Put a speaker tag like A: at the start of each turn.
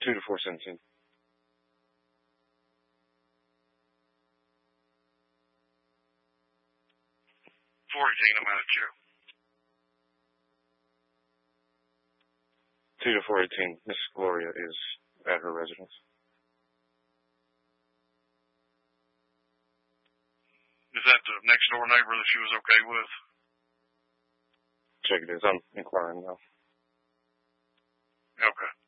A: 2 to 417.
B: 418, I'm out of queue.
A: 2 to 418, Miss Gloria is at her residence.
B: Is that the next door neighbor that she was okay with?
A: Check it is. I'm inquiring now.
B: Okay.